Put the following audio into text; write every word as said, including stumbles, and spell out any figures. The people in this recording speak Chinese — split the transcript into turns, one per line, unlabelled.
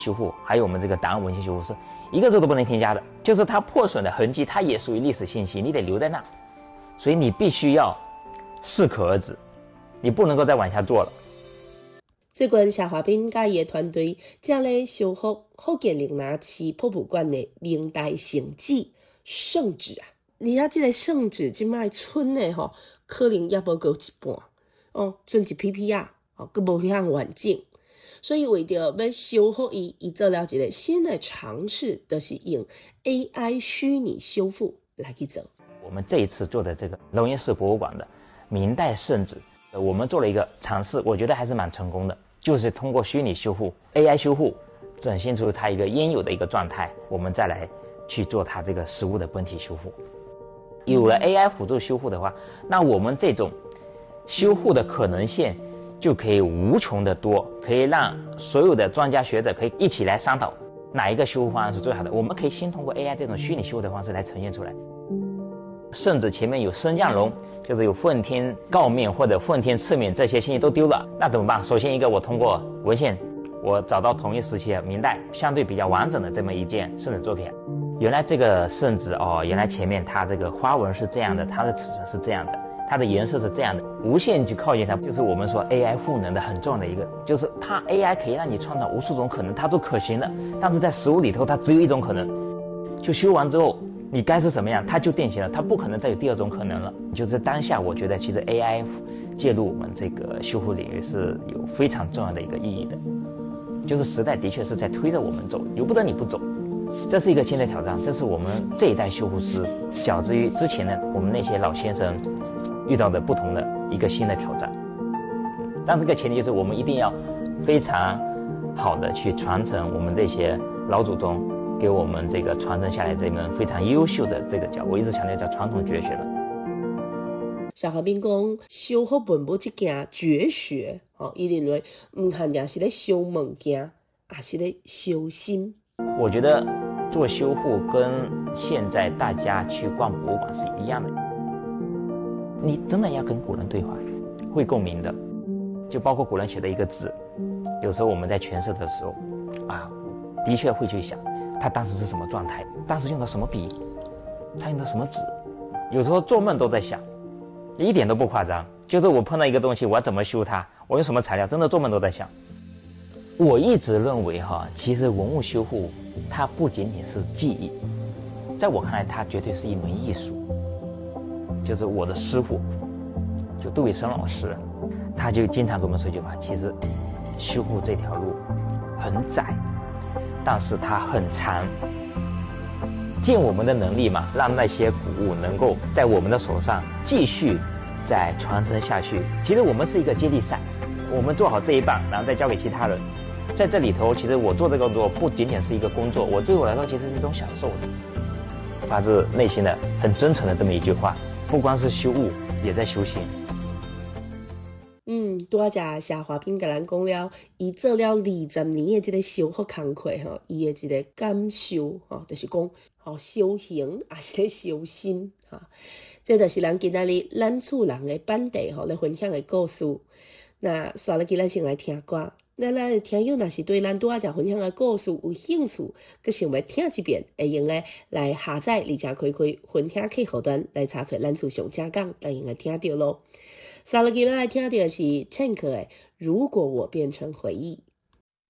修复，还有我们这个档案文献修复是一个字都不能添加的，就是它破损的痕迹，它也属于历史信息，你得留在那，所以你必须要适可而止，你不能够再往下做了。
最近谢华斌甲伊的团队正咧修复福建岭南市博物馆的明代成纸圣旨啊，而且这个圣旨即摆剩的吼，可能也无够一半哦，剩一批批啊，哦，佫无遐完整。所以为着要修复伊，伊做了一个新的尝试，就是用 A I 虚拟修复来去做。
我们这一次做的这个龙岩市博物馆的明代圣旨，我们做了一个尝试，我觉得还是蛮成功的，就是通过虚拟修复 A I 修复，展现出它一个应有的一个状态，我们再来去做它这个实物的本体修复。有了 A I 辅助修复的话，那我们这种修复的可能性就可以无穷的多，可以让所有的专家学者可以一起来商讨哪一个修复方案是最好的。我们可以先通过 A I 这种虚拟修复的方式来呈现出来。甚至前面有升降龙，就是有奉天诰面或者奉天敕面，这些信息都丢了，那怎么办？首先一个，我通过文献，我找到同一时期的明代相对比较完整的这么一件圣旨作品。原来这个圣旨哦，原来前面它这个花纹是这样的，它的尺寸是这样的，它的颜色是这样的，无限去靠近它，就是我们说 A I 赋能的很重要的一个，就是它 A I 可以让你创造无数种可能，它都可行的，但是在实物里头它只有一种可能，就修完之后你该是什么样它就定型了，它不可能再有第二种可能了。就是当下我觉得其实 A I 介入我们这个修复领域是有非常重要的一个意义的，就是时代的确是在推着我们走，由不得你不走，这是一个新的挑战，这是我们这一代修复师较之于之前的我们那些老先生遇到的不同的一个新的挑战。但这个前提就是我们一定要非常好的去传承我们这些老祖宗给我们这个传承下来这门非常优秀的这个叫，我一直强调叫传统绝学的。
谢华斌讲修复文物这件绝学，哦，伊认为唔限定是咧修物件，也是咧修心。
我觉得做修复跟现在大家去逛博物馆是一样的，你真的要跟古人对话，会共鸣的。就包括古人写的一个字，有时候我们在诠释的时候啊，的确会去想他当时是什么状态，当时用的什么笔，他用的什么纸，有时候做梦都在想，一点都不夸张。就是我碰到一个东西，我要怎么修它，我用什么材料，真的做梦都在想。我一直认为哈，其实文物修复它不仅仅是技艺，在我看来，它绝对是一门艺术。就是我的师傅，就杜伟生老师，他就经常跟我们说一句话：其实修复这条路很窄，但是它很长。尽我们的能力嘛，让那些古物能够在我们的手上继续再传承下去。其实我们是一个接力赛，我们做好这一棒，然后再交给其他人。在这里头，其实我做这个工作不仅仅是一个工作，我对我来说其实是一种享受的，发自内心的、很真诚的这么一句话。不光是修物，也在修行。
嗯，多谢谢华斌甲咱讲了，伊做了二十年的这个修复工课吼，伊的一个感受吼，就是讲吼修行也是咧修心哈。这就是咱今仔日咱厝人的本地吼来分享的故事。那刷了去咱先来听歌。那咱的听友若是对咱拄仔只分享的故事有兴趣，佮想要听一遍，会用咧来下载而且开开分享客户端来查找咱厝上正港，就用来听到咯。刷了去咱来听到是 Tank 的《如果我变成回忆》。